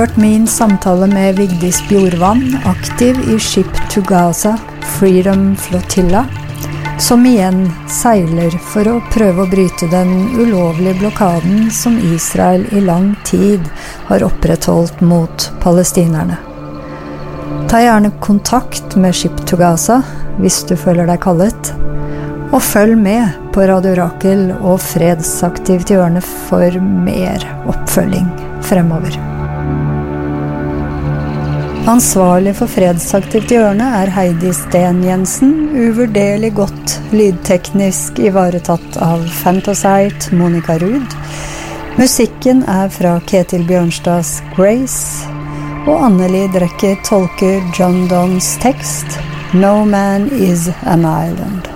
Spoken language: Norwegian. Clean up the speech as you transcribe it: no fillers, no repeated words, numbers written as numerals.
Hørt min samtale med Vigdis Bjorvann, aktiv i Ship to Gaza, Freedom Flotilla, som igjen seiler for å prøve å bryte den ulovlige blokaden som Israel i lang tid har opprettholdt mot palestinerne. Ta gjerne kontakt med Ship to Gaza hvis du føler deg kallet, og følg med på Radio Rakel og Fredsaktivt Hjørne for mer oppfølging fremover. Ansvarlig for Fredsaktivt Hjørne Heidi Sten Jensen, uvurderlig godt lydteknisk ivaretatt av Fantosite, Monica Ruud. Musikken fra Ketil Bjørnstads Grace, og Anneli Drekke tolker John Donnes tekst «No man is an island».